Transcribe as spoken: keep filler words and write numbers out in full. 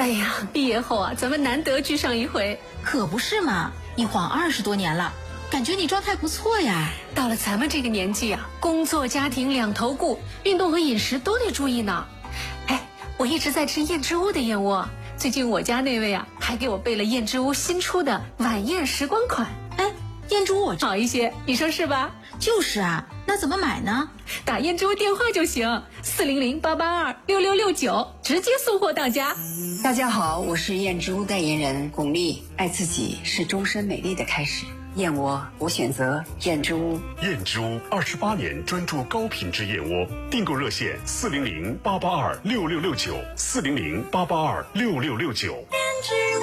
哎呀，毕业后啊，咱们难得聚上一回。 可不是嘛，一晃二十多年了，感觉你状态不错呀。 到了咱们这个年纪啊，工作家庭两头顾，运动和饮食都得注意呢。哎，我一直在吃燕之屋的燕窝，最近我家那位啊，还给我备了燕之屋新出的晚宴时光款。 哎，燕之屋我好一些，你说是吧？ 就是啊，那怎么买呢？ 打燕之屋电话就行，四零零八八二六六六九，直接送货到家。 大家好，我是燕之屋代言人巩俐。爱自己是终身美丽的开始，燕窝我选择燕之屋。 燕之屋二十八年专注高品质燕窝，订购热线四零零八八二六六六九，四零零八八二六六六九。燕之屋。